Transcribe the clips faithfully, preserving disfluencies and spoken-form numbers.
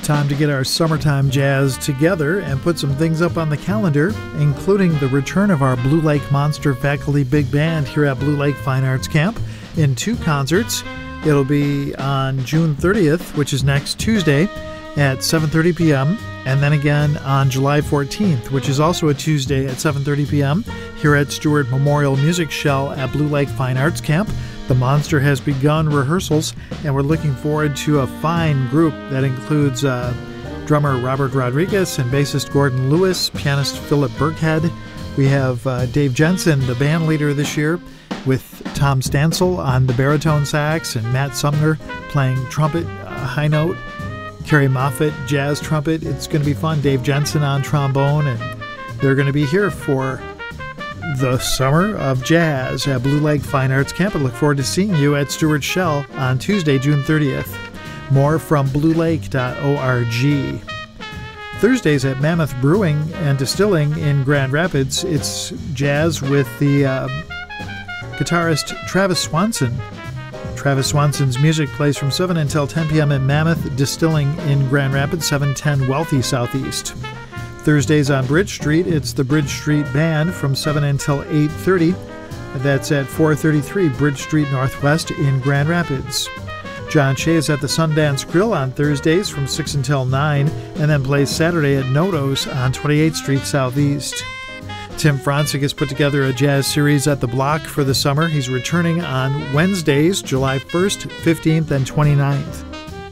time to get our summertime jazz together and put some things up on the calendar, including the return of our Blue Lake Monster Faculty Big Band here at Blue Lake Fine Arts Camp in two concerts. It'll be on June thirtieth, which is next Tuesday, at seven thirty p.m., and then again on July fourteenth, which is also a Tuesday at seven thirty p.m., here at Stewart Memorial Music Shell at Blue Lake Fine Arts Camp. The Monster has begun rehearsals, and we're looking forward to a fine group that includes uh, drummer Robert Rodriguez and bassist Gordon Lewis, pianist Philip Burkhead. We have uh, Dave Jensen, the band leader this year, with Tom Stansel on the baritone sax and Matt Sumner playing trumpet, uh, high note, Kerry Moffitt, jazz trumpet. It's going to be fun. Dave Jensen on trombone, and they're going to be here for the Summer of Jazz at Blue Lake Fine Arts Camp. I look forward to seeing you at Stewart Shell on Tuesday, June thirtieth. More from blue lake dot org. Thursdays at Mammoth Brewing and Distilling in Grand Rapids, it's jazz with the uh, guitarist Travis Swanson. Travis Swanson's music plays from seven until ten p.m. at Mammoth Distilling in Grand Rapids, seven ten Wealthy Southeast. Thursdays on Bridge Street, it's the Bridge Street Band from seven until eight thirty. That's at four thirty-three Bridge Street Northwest in Grand Rapids. John Shea is at the Sundance Grill on Thursdays from six until nine, and then plays Saturday at Noto's on twenty-eighth Street Southeast. Tim Franzik has put together a jazz series at the Block for the summer. He's returning on Wednesdays, July first, fifteenth, and twenty-ninth.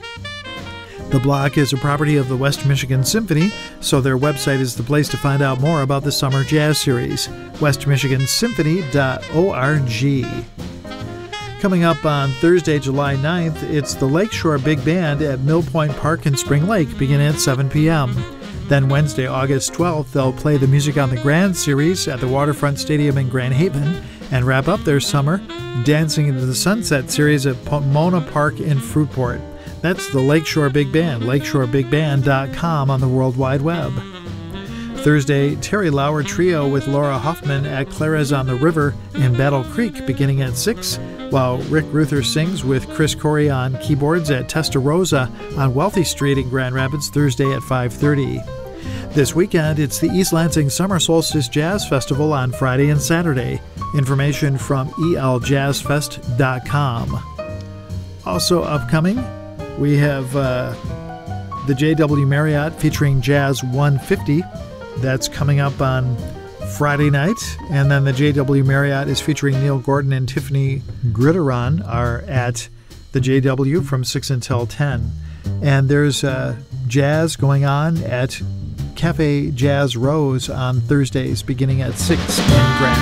The Block is a property of the West Michigan Symphony, so their website is the place to find out more about the Summer Jazz Series, west michigan symphony dot org. Coming up on Thursday, July ninth, it's the Lakeshore Big Band at Mill Point Park in Spring Lake, beginning at seven p.m. Then Wednesday, August twelfth, they'll play the Music on the Grand series at the Waterfront Stadium in Grand Haven and wrap up their summer Dancing into the Sunset series at Pomona Park in Fruitport. That's the Lakeshore Big Band, lakeshore big band dot com on the World Wide Web. Thursday, Terry Lauer Trio with Laura Hoffman at Clara's on the River in Battle Creek beginning at six, while Rick Ruther sings with Chris Corey on keyboards at Testarossa on Wealthy Street in Grand Rapids Thursday at five thirty. This weekend, it's the East Lansing Summer Solstice Jazz Festival on Friday and Saturday. Information from e l jazz fest dot com. Also upcoming, we have uh, the J W Marriott featuring Jazz one fifty. That's coming up on Friday night. And then the J W Marriott is featuring Neil Gordon and Tiffany Gritteron are at the J W from six until ten. And there's uh, jazz going on at Cafe Jazz Rose on Thursdays beginning at six in Grand